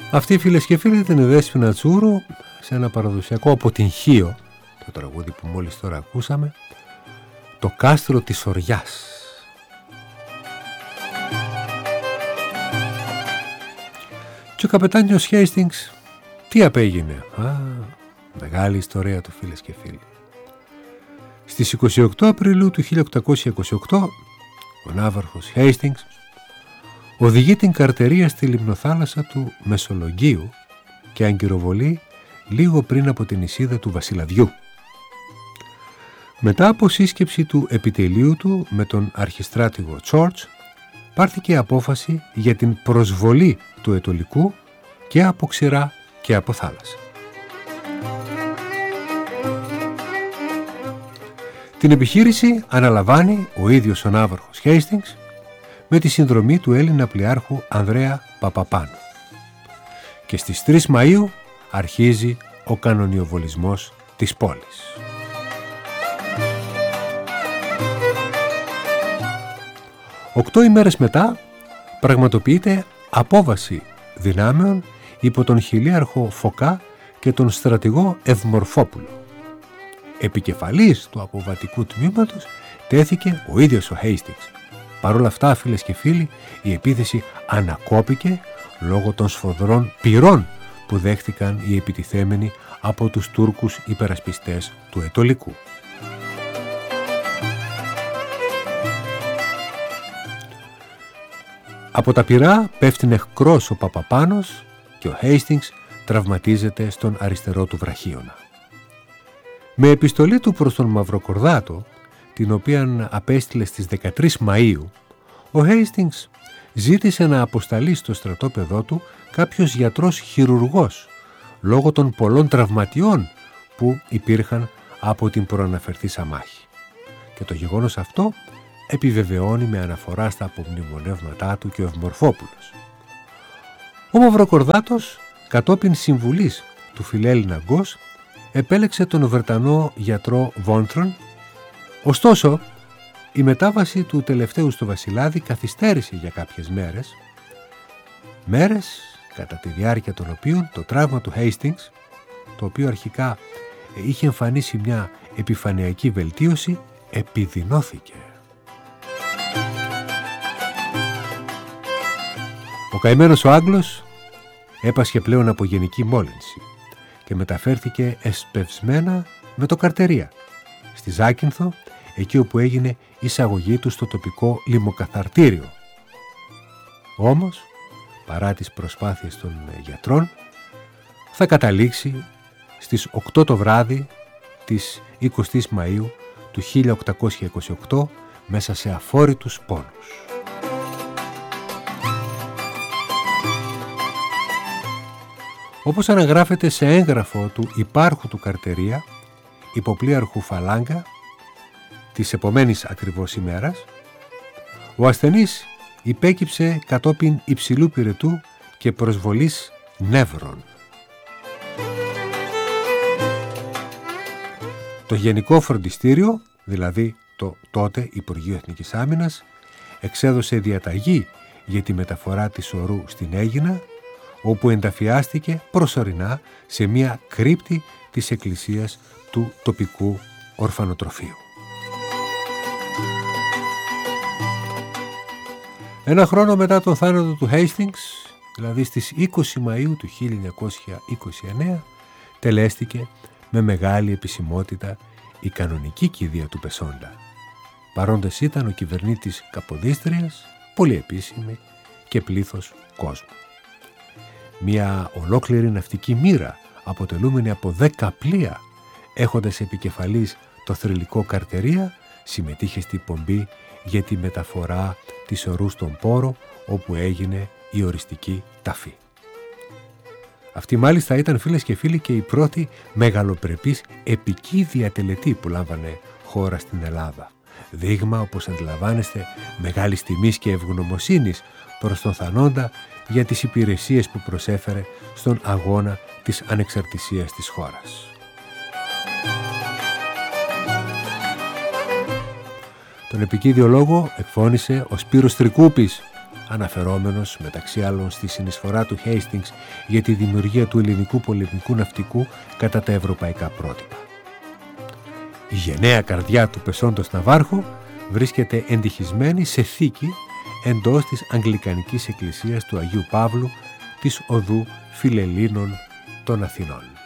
Αυτή, φίλες και φίλοι, ήταν η Δέσποινα Τσούρου σε ένα παραδοσιακό από την Χίο, το τραγούδι που μόλις τώρα ακούσαμε, το κάστρο της Οριάς. Και ο καπετάνιος Χέιστινγκς τι απέγινε? Μεγάλη ιστορία του, φίλες και φίλοι. Στις 28 Απριλίου του 1828 ο ναύαρχος Χέιστινγκς οδηγεί την καρτερία στη λιμνοθάλασσα του Μεσολογγίου και αγκυροβολεί λίγο πριν από την νησίδα του Βασιλαδιού. Μετά από σύσκεψη του επιτελείου του με τον αρχιστράτηγο Τσόρτς, πάρθηκε απόφαση για την προσβολή του Αιτωλικού και από ξηρά και από θάλασσα. Την επιχείρηση αναλαμβάνει ο ίδιος ο ναύαρχος Χέιστινγκς με τη συνδρομή του Έλληνα πλοιάρχου Ανδρέα Παπαπάνου. Και στις 3 Μαΐου αρχίζει ο κανονιοβολισμός της πόλης. Οκτώ ημέρες μετά πραγματοποιείται απόβαση δυνάμεων υπό τον χιλίαρχο Φωκά και τον στρατηγό Ευμορφόπουλο. Επικεφαλής του αποβατικού τμήματος τέθηκε ο ίδιος ο Χέιστινγκς. Παρ' όλα αυτά, φίλες και φίλοι, η επίθεση ανακόπηκε λόγω των σφοδρών πυρών που δέχτηκαν οι επιτιθέμενοι από τους Τούρκους υπερασπιστές του Αιτωλικού. Από τα πυρά πέφτει νεκρός ο Παπαπάνος και ο Χέιστινγκς τραυματίζεται στον αριστερό του βραχίωνα. Με επιστολή του προς τον Μαυροκορδάτο, την οποία απέστειλε στις 13 Μαΐου, ο Χέιστινγκς ζήτησε να αποσταλεί στο στρατόπεδό του κάποιος γιατρός χειρουργός λόγω των πολλών τραυματιών που υπήρχαν από την προαναφερθήσα μάχη. Και το γεγονός αυτό επιβεβαιώνει με αναφορά στα απομνημονεύματά του και ο Ευμορφόπουλος. Ο Μαυροκορδάτος, κατόπιν συμβουλής του φιλέλληνα Γκος, επέλεξε τον Βρετανό γιατρό Βόντρον. Ωστόσο, η μετάβαση του τελευταίου στο Βασιλάδι καθυστέρησε για κάποιες μέρες κατά τη διάρκεια των οποίων το τραύμα του Hastings, το οποίο αρχικά είχε εμφανίσει μια επιφανειακή βελτίωση, επιδεινώθηκε. Ο καημένος ο Άγγλος έπασχε πλέον από γενική μόλυνση και μεταφέρθηκε εσπευσμένα με το καρτερία στη Ζάκυνθο, εκεί όπου έγινε η εισαγωγή του στο τοπικό λιμοκαθαρτήριο. Όμως, παρά τις προσπάθειες των γιατρών, θα καταλήξει στις 8 το βράδυ της 20ης Μαΐου του 1828 μέσα σε αφόρητους πόνους. Όπως αναγράφεται σε έγγραφο του υπάρχου του καρτερία, υποπλοίαρχου Φαλάγκα, της επομένης ακριβώς ημέρας, ο ασθενής υπέκυψε κατόπιν υψηλού πυρετού και προσβολής νεύρων. Το Γενικό Φροντιστήριο, δηλαδή το τότε Υπουργείο Εθνικής Άμυνας, εξέδωσε διαταγή για τη μεταφορά της ορού στην Αίγινα, όπου ενταφιάστηκε προσωρινά σε μια κρύπτη της εκκλησίας του τοπικού ορφανοτροφείου. Ένα χρόνο μετά τον θάνατο του Hastings, δηλαδή στις 20 Μαΐου του 1929, τελέστηκε με μεγάλη επισημότητα η κανονική κηδεία του Πεσόντα. Παρόντες ήταν ο κυβερνήτης Καποδίστριας, πολύ επίσημη, και πλήθος κόσμου. Μια ολόκληρη ναυτική μοίρα, αποτελούμενη από 10 πλοία, έχοντας επικεφαλής το θρυλικό καρτερία, συμμετείχε στην πομπή για τη μεταφορά της ορού στον Πόρο, όπου έγινε η οριστική ταφή. Αυτή μάλιστα ήταν, φίλες και φίλοι, και η πρώτη μεγαλοπρεπής επική διατελετή που λάμβανε χώρα στην Ελλάδα. Δείγμα, όπως αντιλαμβάνεστε, μεγάλης τιμής και ευγνωμοσύνης προς τον θανόντα για τις υπηρεσίες που προσέφερε στον αγώνα της ανεξαρτησίας της χώρας. Τον επικίδιο λόγο εκφώνησε ο Σπύρος Τρικούπης, αναφερόμενος μεταξύ άλλων στη συνεισφορά του Hastings για τη δημιουργία του ελληνικού πολεμικού ναυτικού κατά τα ευρωπαϊκά πρότυπα. Η γενναία καρδιά του πεσόντος ναυάρχου βρίσκεται εντυχισμένη σε θήκη εντός της Αγγλικανικής Εκκλησίας του Αγίου Παύλου της Οδού Φιλελλήνων των Αθηνών.